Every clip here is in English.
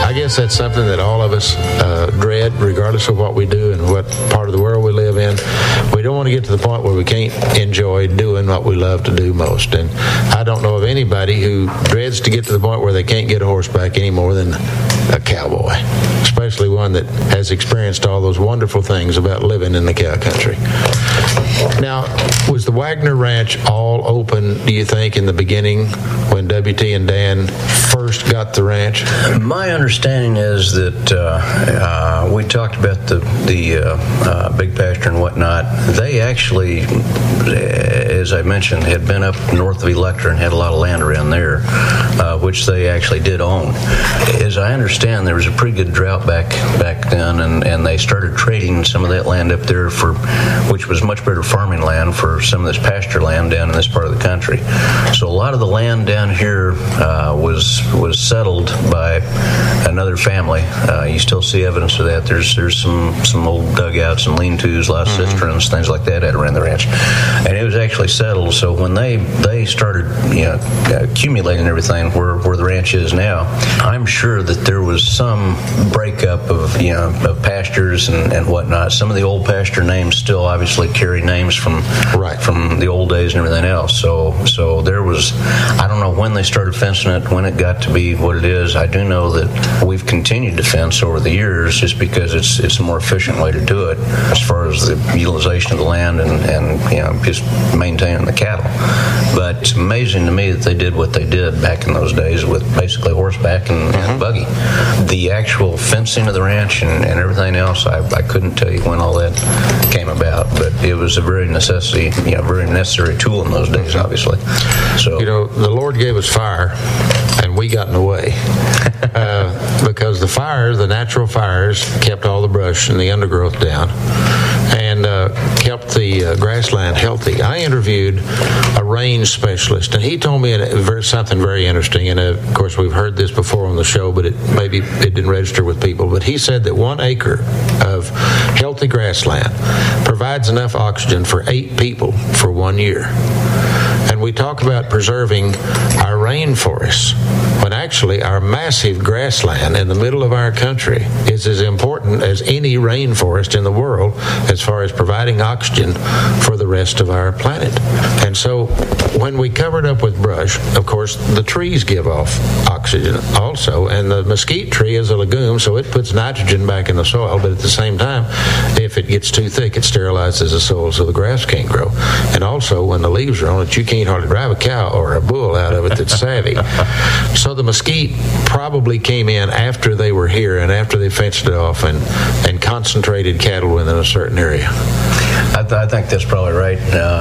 I guess that's something that all of us dread, regardless of what we do and what part of the world we live in. We don't want to get to the point where we can't enjoy doing what we love to do most. And I don't know of anybody who dreads to get to the point where they can't get a horseback any more than a cowboy, especially one that has experienced all those wonderful things about living in the cow country. Now, was the Wagner Ranch all open, do you think, in the beginning when W.T. and Dan first got the ranch? My understanding is that we talked about the big pasture and whatnot. They actually, as I mentioned, had been up north of Electra and had a lot of land around there, which they actually did own. As I understand, there was a pretty good drought back then, and they started trading some of that land up there which was much better farming land for some of this pasture land down in this part of the country. So a lot of the land down here was settled by another family. You still see evidence of that. There's some old dugouts and lean-tos, a lot of cisterns, things like that around the ranch, and it was actually settled. So when they started accumulating everything where the ranch is now, I'm sure that there was some breakup of pastures and whatnot. Some of the old pasture names still obviously carry names from the old days and everything else. So there was, I don't know when they started fencing it, when it got to be what it is. I do know that we've continued to fence over the years just because it's a more efficient way to do it as far as the utilization of the land and just maintaining the cattle. But it's amazing to me that they did what they did back in those days with basically horseback and buggy. The actual fencing of the ranch and everything else, I couldn't tell you when all that came about, but it was a very very necessary tool in those days, obviously. So the Lord gave us fire, and we got in the way because the natural fires, kept all the brush and the undergrowth down, and kept the grassland healthy. I interviewed a range specialist, and he told me something very interesting. And of course, we've heard this before on the show, but maybe it didn't register with people. But he said that 1 acre of healthy grassland provides enough oxygen for 8 people for 1 year. And we talk about preserving our rainforests, when actually our massive grassland in the middle of our country is as important as any rainforest in the world as far as providing oxygen for the rest of our planet. And so when we cover it up with brush, of course, the trees give off oxygen also, and the mesquite tree is a legume, so it puts nitrogen back in the soil, but at the same time, if it gets too thick, it sterilizes the soil so the grass can't grow. And also, when the leaves are on it, you can't hardly drive a cow or a bull out of it that's savvy. So the mesquite probably came in after they were here and after they fenced it off and concentrated cattle within a certain area. I think that's probably right.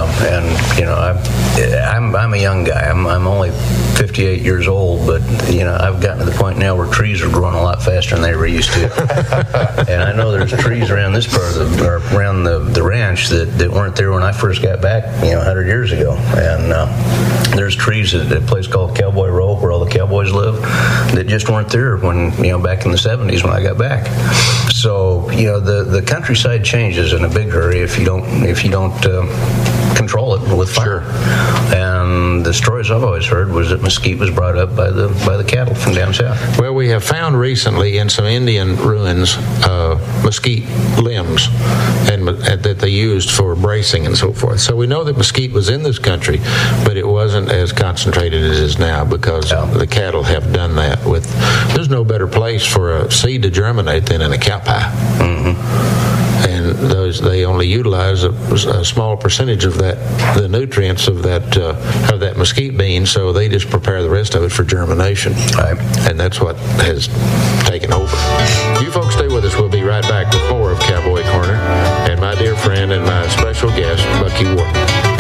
I'm a young guy. I'm only 58 years old, but I've gotten to the point now where trees are growing a lot faster than they were used to. And I know there's trees around this part of around the ranch that weren't there when I first got back, 100 years ago. And there's trees at a place called Cowboy Row where all the cowboys live that just weren't there when back in the 70s when I got back. So the countryside changes in a big hurry if you don't control it with fire. Sure. And the stories I've always heard was that mesquite was brought up by the cattle from down south. Well, we have found recently in some Indian ruins mesquite limbs and that they used for bracing and so forth. So we know that mesquite was in this country, but it wasn't as concentrated as it is now because the cattle have done that. There's no better place for a seed to germinate than in a cow pie. And they only utilize a small percentage of the nutrients of that mesquite bean, so they just prepare the rest of it for germination. Right. And that's what has taken over. You folks stay with us. We'll be right back with more of Cowboy Corner and my dear friend and my special guest, Bucky Wharton.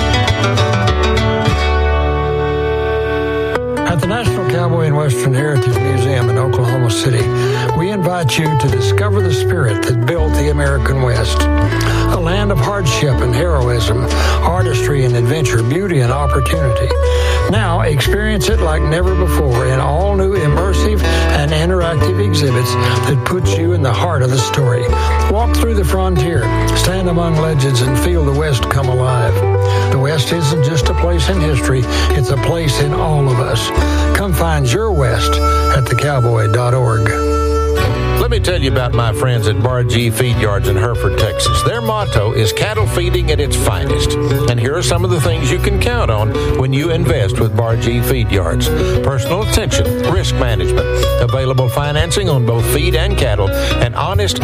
At the National Cowboy and Western Heritage Museum in Oklahoma City, we invite you to discover the spirit that built the American West. A land of hardship and heroism, artistry and adventure, beauty and opportunity. Now experience it like never before in all new immersive and interactive exhibits that put you in the heart of the story. Walk through the frontier, stand among legends, and feel the West come alive. The West isn't just a place in history, it's a place in all of us. Come find find your West at thecowboy.org. Let me tell you about my friends at Bar G Feed Yards in Hereford, Texas. Their motto is cattle feeding at its finest. And here are some of the things you can count on when you invest with Bar G Feed Yards. Personal attention, risk management, available financing on both feed and cattle, and honest